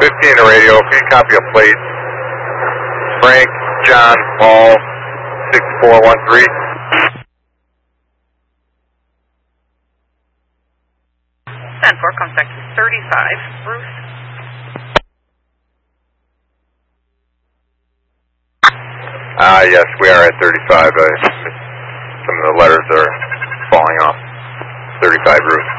15 to radio. Can you copy a plate? Frank, John, Paul, 6413. 10-4, contact 35, Bruce. Yes, we are at 35. Some of the letters are falling off. 35 Bruce.